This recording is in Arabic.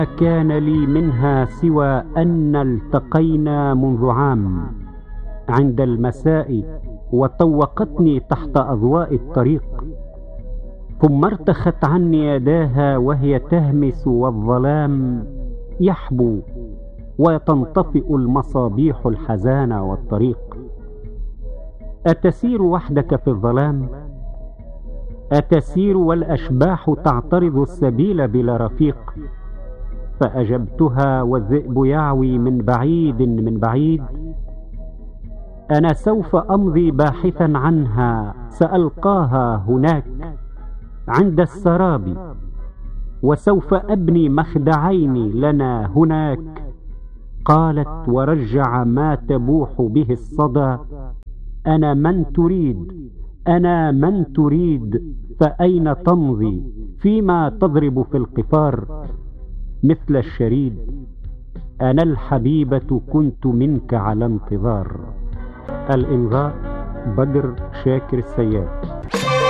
كان لي منها سوى أن التقينا منذ عام عند المساء وطوقتني تحت أضواء الطريق، ثم ارتخت عني يداها وهي تهمس والظلام يحبو وتنطفئ المصابيح الحزان والطريق. أتسير وحدك في الظلام؟ أتسير والأشباح تعترض السبيل بلا رفيق؟ فأجبتها والذئب يعوي من بعيد من بعيد: أنا سوف أمضي باحثا عنها، سألقاها هناك عند السراب، وسوف أبني مخدعين لنا هناك. قالت ورجع ما تبوح به الصدى: أنا من تريد، أنا من تريد، فأين تمضي فيما تضرب في القفار مثل الشريد؟ أنا الحبيبة كنت منك على انتظار. الإمضاء بدر شاكر السياد.